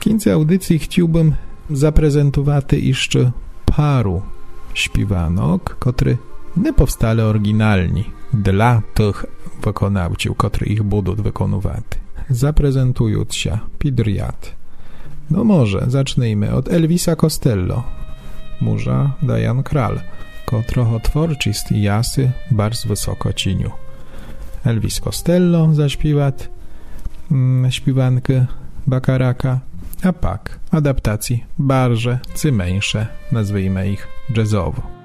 kінці audycji chciałbym zaprezentować jeszcze paru śpiewanok, które nie powstali oryginalnie dla tych wykonawców, które ich będą wykonywać. Zaprezentując się podrяд. No może zacznijmy od Elvisa Costello, męża Diane Krall, którego twórczość i jasy bardzo wysoko cenię. Elvis Costello zaśpiewa śpiewankę Bacharaka, a pak adaptacji barże, cymeńsze, nazwijmy ich jazzowo.